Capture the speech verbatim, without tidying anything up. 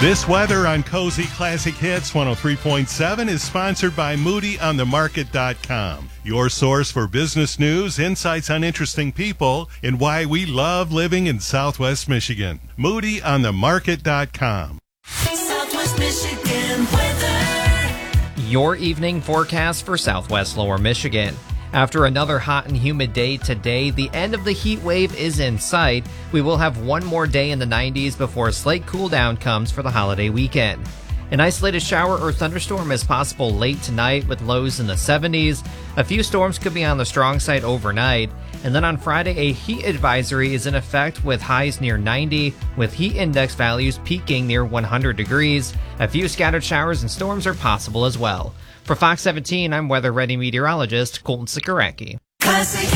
This weather on Cozy Classic Hits one oh three point seven is sponsored by Moody on the Market dot com, your source for business news, insights on interesting people, and why we love living in Southwest Michigan. Moody on the Market dot com. Southwest Michigan weather. Your evening forecast for Southwest Lower Michigan. After another hot and humid day today, the end of the heat wave is in sight. We will have one more day in the nineties before a slight cool down comes for the holiday weekend. An isolated shower or thunderstorm is possible late tonight with lows in the seventies. A few storms could be on the strong side overnight. And then on Friday, a heat advisory is in effect with highs near ninety, with heat index values peaking near one hundred degrees. A few scattered showers and storms are possible as well. For Fox seventeen, I'm weather-ready meteorologist Colton Sikoracki.